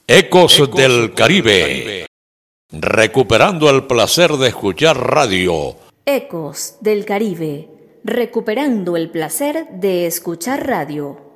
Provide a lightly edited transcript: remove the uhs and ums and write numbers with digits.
Ecos del Caribe, recuperando el placer de escuchar radio. Ecos del Caribe, recuperando el placer de escuchar radio.